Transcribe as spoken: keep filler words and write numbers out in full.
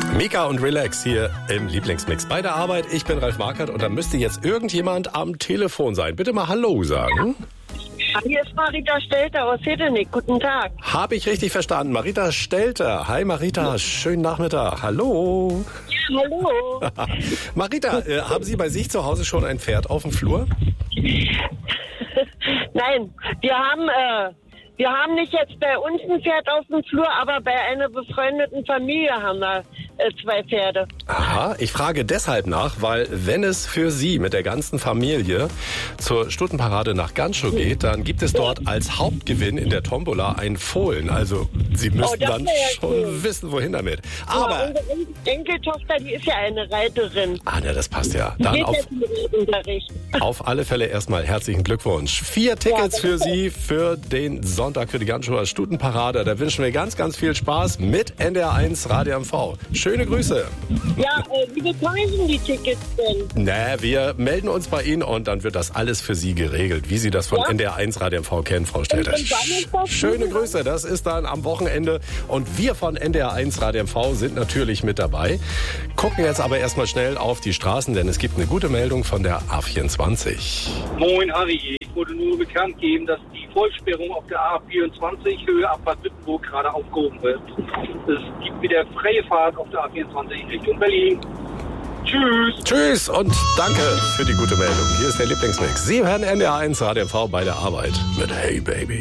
Mika und Relax hier im Lieblingsmix bei der Arbeit. Ich bin Ralf Markert und da müsste jetzt irgendjemand am Telefon sein. Bitte mal Hallo sagen. Hier ist Marita Stelter aus Hedenick. Guten Tag. Habe ich richtig verstanden. Marita Stelter. Hi Marita, schönen Nachmittag. Hallo. Ja, hallo. Marita, äh, haben Sie bei sich zu Hause schon ein Pferd auf dem Flur? Nein, wir haben... Äh Wir haben nicht jetzt bei uns ein Pferd auf dem Flur, aber bei einer befreundeten Familie haben wir äh, zwei Pferde. Aha, ich frage deshalb nach, weil wenn es für Sie mit der ganzen Familie zur Stundenparade nach Ganschow geht, dann gibt es dort als Hauptgewinn in der Tombola einen Fohlen. Also Sie müssen oh, dann ja schon cool. wissen, wohin damit. Aber ja, unsere Enkeltochter, die ist ja eine Reiterin. Ah, na, das passt ja. Die Dann geht auf, jetzt in den Unterricht. auf alle Fälle erstmal herzlichen Glückwunsch. Vier Tickets Ja, für Sie für den Sonntag für die Ganschower Stundenparade. Da wünschen wir ganz, ganz viel Spaß mit N D R eins Radio M V. Schöne Grüße. Ja, äh, wie bekommen die Tickets denn? Na, wir melden uns bei Ihnen und dann wird das alles für Sie geregelt, wie Sie das von Ja? N D R eins Radio M V kennen, Frau Stelter. Und wann ist das? Schöne Grüße, das ist dann am Wochenende und wir von N D R eins Radio M V sind natürlich mit dabei. Gucken jetzt aber erstmal schnell auf die Straßen, denn es gibt eine gute Meldung von der A vierundzwanzig. Moin Harry, ich wollte nur bekannt geben, dass die Vollsperrung auf der A vierundzwanzig Höhe Abfahrt Wittenburg gerade aufgehoben wird. Es gibt wieder freie Fahrt auf der A vierundzwanzig Richtung Berlin. Tschüss. Tschüss und danke für die gute Meldung. Hier ist der Lieblingsmix. Sie hören N D R eins Radio M V bei der Arbeit mit Hey Baby.